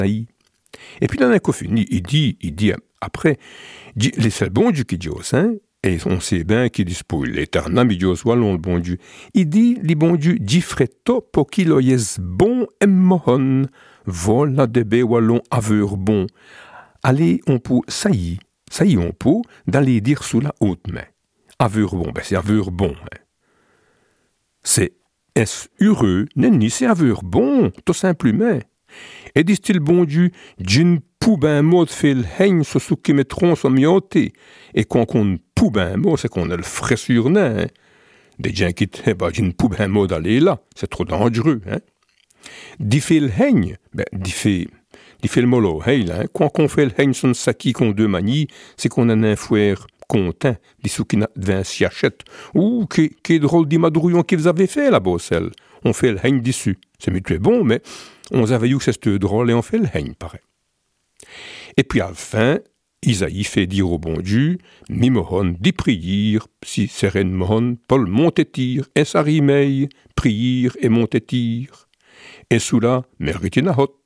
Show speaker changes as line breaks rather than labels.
Et puis là, il a fini, il dit après, c'est le bon Dieu qui dit au sein, et on sait bien qu'il dit pour l'éternel, mais Dieu soit le bon Dieu. Il dit, le bon Dieu, dit fretto, pour qu'il y ait bon et mohon, voilà de bé wallon aveur bon. Allez, on peut, ça y est, on peut, d'aller dire sous la haute main. Aveur bon, c'est aveur bon. Hein. C'est est-ce heureux, nenni, c'est aveur bon, tout simplement. Et dit-il bon Dieu, d'une poube un mot de fait le haine sur ce qui mettront son mioté. Et quand on poube un mot, c'est qu'on a le frais sur nain. Hein. Des gens qui disent, d'une poube un mot d'aller là, c'est trop dangereux. Hein. Dit fait le haine, dit fait le molo, hey, là, hein. Quand on fait le haine sur saki qu'on deux manies, c'est qu'on a un fouet content, dit ceux qui n'a devint siachette. Ouh, qui drôle d'imadrouillon qu'ils avaient fait, la bosselle. On fait le haine dessus. C'est mutué bon, mais on avait eu que c'était drôle et on fait le haine, pareil. Et puis à la fin, Isaïe fait dire au bon Dieu, Mimohon dit prière, si sereine mohon, Paul montetir, et sa rimeille, prière et montetir. Et sous là, méritina hot.